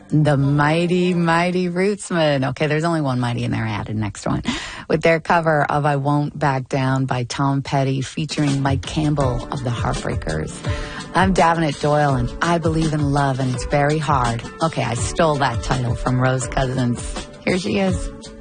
The Mighty, Mighty Rootsmen. Okay, there's only one mighty in there added next one. With their cover of I Won't Back Down by Tom Petty featuring Mike Campbell of the Heartbreakers. I'm Davenant Doyle and I believe in love and it's very hard. Okay, I stole that title from Rose Cousins. Here she is.